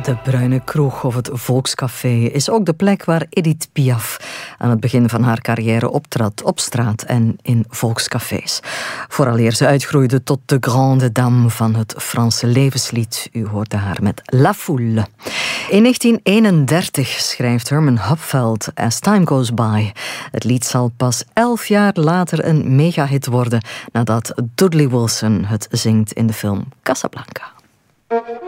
De Bruine Kroeg of het Volkscafé is ook de plek waar Edith Piaf aan het begin van haar carrière optrad, op straat en in volkscafés. Vooraleer ze uitgroeide tot de grande dame van het Franse levenslied. U hoorde haar met La Foule. In 1931 schrijft Herman Hupveld As Time Goes By. Het lied zal pas 11 jaar later een megahit worden nadat Dudley Wilson het zingt in de film Casablanca.